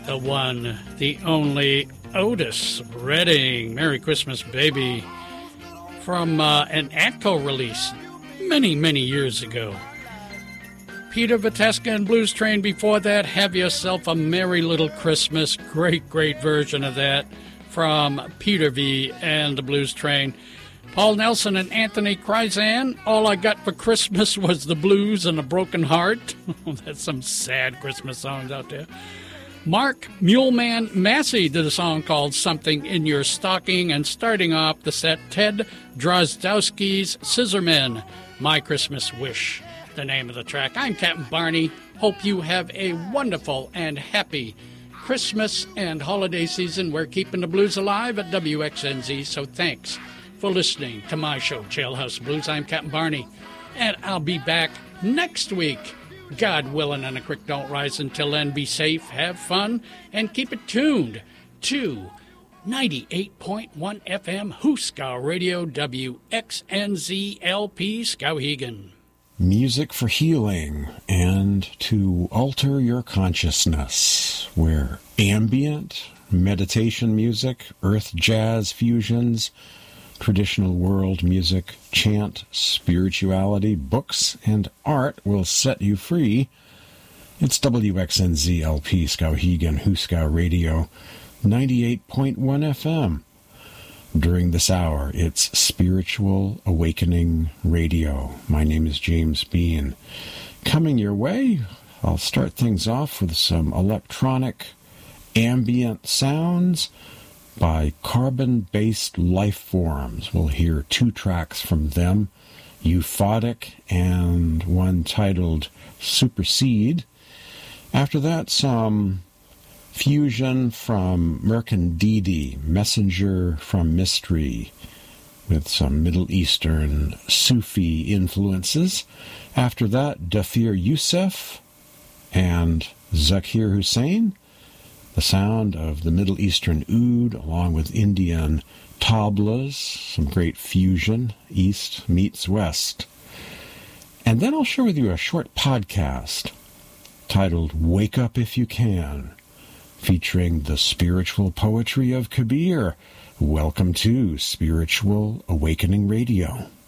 The one, the only Otis Redding, Merry Christmas Baby, from an Atco release many, many years ago. Peter Viteska and Blues Train before that, Have Yourself a Merry Little Christmas. Great, great version of that from Peter V. and the Blues Train. Paul Nelson and Anthony Kryzan, All I Got for Christmas Was the Blues and a Broken Heart. That's some sad Christmas songs out there. Mark Muleman Massey did a song called Something in Your Stocking, and starting off the set, Ted Drozdowski's Scissormen, My Christmas Wish, the name of the track. I'm Captain Barney. Hope you have a wonderful and happy Christmas and holiday season. We're keeping the blues alive at WXNZ, so thanks for listening to my show, Jailhouse Blues. I'm Captain Barney, and I'll be back next week, God willing, and the creek don't rise. Until then, be safe, have fun, and keep it tuned to 98.1 FM Hooskow Radio, WXNZ-LP, Skowhegan. Music for healing and to alter your consciousness, where ambient, meditation music, earth jazz fusions, traditional world music, chant, spirituality, books, and art will set you free. It's WXNZ-LP Skowhegan, Hooskow Radio, 98.1 FM. During this hour, it's Spiritual Awakening Radio. My name is James Bean. Coming your way, I'll start things off with some electronic ambient sounds by Carbon-Based Life Forms. We'll hear two tracks from them, Euphotic and one titled Supersede. After that, some fusion from Mercandidi, Messenger from Mystery, with some Middle Eastern Sufi influences. After that, Dafir Youssef and Zakir Hussain, the sound of the Middle Eastern oud, along with Indian tablas, some great fusion, East meets West. And then I'll share with you a short podcast titled Wake Up If You Can, featuring the spiritual poetry of Kabir. Welcome to Spiritual Awakening Radio.